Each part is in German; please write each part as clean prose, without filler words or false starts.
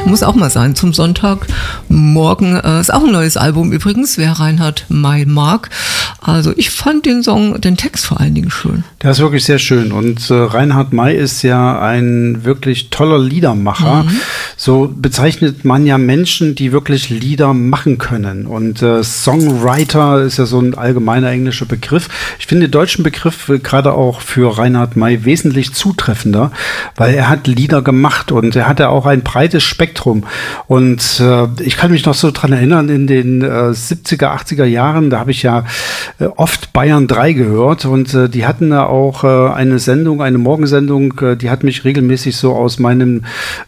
Muss auch mal sein zum Sonntagmorgen. Ist auch ein neues Album übrigens, wer Reinhard May mag. Also ich fand den Text vor allen Dingen schön. Der ist wirklich sehr schön. Und Reinhard May ist ja ein wirklich toller Liedermacher. So bezeichnet man ja Menschen, die wirklich Lieder machen können. Und Songwriter ist ja so ein allgemeiner englischer Begriff. Ich finde den deutschen Begriff gerade auch für Reinhard May wesentlich zutreffender, weil er hat Lieder gemacht und er hatte auch ein breites Spektrum. Und ich kann mich noch so dran erinnern, in den 70er, 80er Jahren, da habe ich ja oft Bayern 3 gehört und die hatten da auch eine Sendung, eine Morgensendung, die hat mich regelmäßig so aus meinem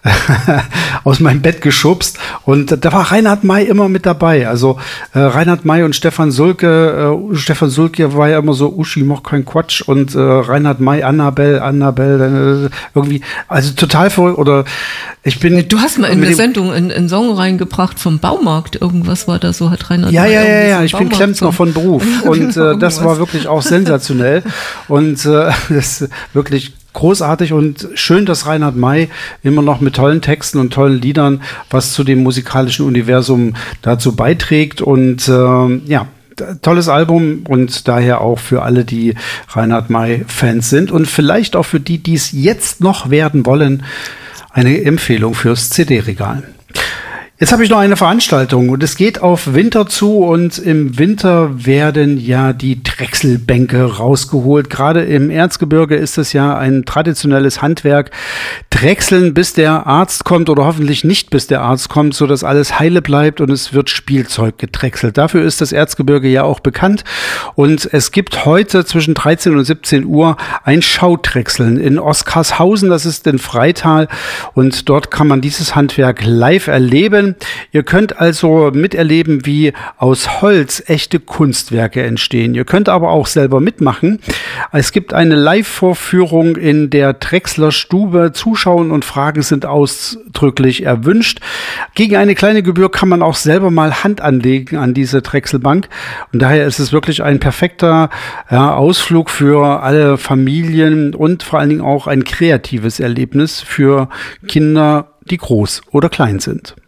Bett geschubst und da war Reinhard May immer mit dabei. Also Reinhard May und Stefan Sulke. Stefan Sulke war ja immer so, Uschi, mach keinen Quatsch und Reinhard May, Annabelle, irgendwie, also total verrückt. Oder ich bin... Du hast mal in der Sendung einen Song reingebracht vom Baumarkt, irgendwas war da so, hat Reinhard May. Ja, ich bin Klempner von Beruf und das war wirklich auch sensationell und das ist wirklich großartig und schön, dass Reinhard May immer noch mit tollen Texten und tollen Liedern was zu dem musikalischen Universum dazu beiträgt und tolles Album und daher auch für alle, die Reinhard May-Fans sind und vielleicht auch für die, die es jetzt noch werden wollen, eine Empfehlung fürs CD-Regal. Jetzt habe ich noch eine Veranstaltung und es geht auf Winter zu und im Winter werden ja die Drechselbänke rausgeholt. Gerade im Erzgebirge ist es ja ein traditionelles Handwerk. Drechseln, bis der Arzt kommt oder hoffentlich nicht bis der Arzt kommt, sodass alles heile bleibt und es wird Spielzeug gedrechselt. Dafür ist das Erzgebirge ja auch bekannt und es gibt heute zwischen 13 und 17 Uhr ein Schaudrechseln in Oskarshausen, das ist in Freital und dort kann man dieses Handwerk live erleben. Ihr könnt also miterleben, wie aus Holz echte Kunstwerke entstehen. Ihr könnt aber auch selber mitmachen. Es gibt eine Live-Vorführung in der Drechsler Stube. Zuschauen und Fragen sind ausdrücklich erwünscht. Gegen eine kleine Gebühr kann man auch selber mal Hand anlegen an diese Drechselbank. Und daher ist es wirklich ein perfekter Ausflug für alle Familien und vor allen Dingen auch ein kreatives Erlebnis für Kinder, die groß oder klein sind.